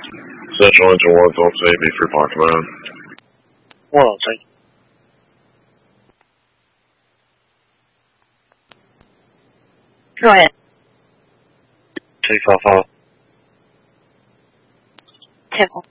Central Engine 1, don't say me for Park Command. 1, I'll take. Go ahead. 255. Temple.